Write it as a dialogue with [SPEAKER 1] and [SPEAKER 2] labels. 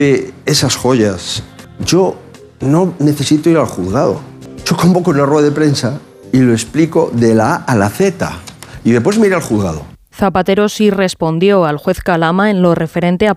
[SPEAKER 1] Esas joyas. Yo no necesito ir al juzgado. Yo convoco una rueda de prensa y lo explico de la A a la Z. Y después me iré al juzgado.
[SPEAKER 2] Zapatero sí respondió al juez Calama en lo referente a